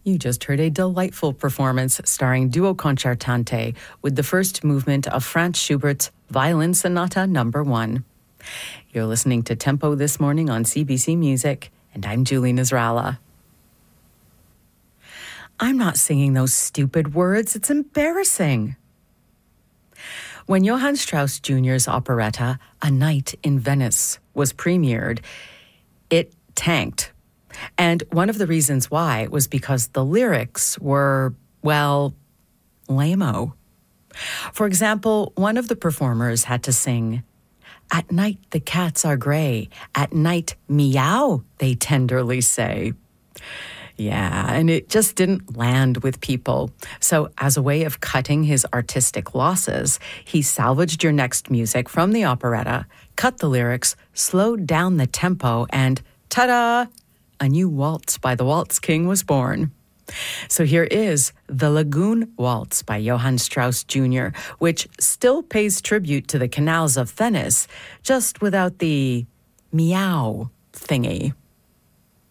You just heard a delightful performance starring Duo Concertante with the first movement of Franz Schubert's Violin Sonata No. 1. You're listening to Tempo this morning on CBC Music, and I'm Julie Nasrallah. I'm not singing those stupid words. It's embarrassing. When Johann Strauss Jr.'s operetta, A Night in Venice, was premiered, it tanked. And one of the reasons why was because the lyrics were, well, lame-o. For example, one of the performers had to sing, "At night the cats are gray, at night meow, they tenderly say." Yeah, and it just didn't land with people. So as a way of cutting his artistic losses, he salvaged your next music from the operetta, cut the lyrics, slowed down the tempo, and ta-da! A new waltz by the Waltz King was born. So here is the Lagoon Waltz by Johann Strauss Jr., which still pays tribute to the canals of Venice, just without the meow thingy.